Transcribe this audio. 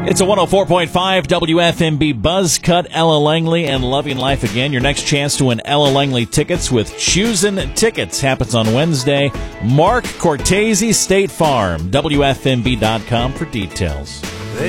It's a 104.5 WFMB Buzz Cut. Ella Langley and Loving Life Again. Your next chance to win Ella Langley tickets with Choosing Tickets happens on Wednesday. Mark Cortese, State Farm. WFMB.com for details.